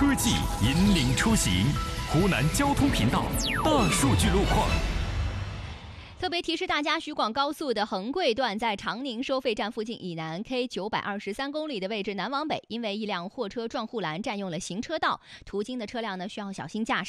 科技引领出行，湖南交通频道大数据路况。 特别提示大家，徐广高速的横桂段在长宁收费站附近以南 K 923公里的位置南往北，因为一辆货车撞护栏占用了行车道，途经的车辆呢需要小心驾驶。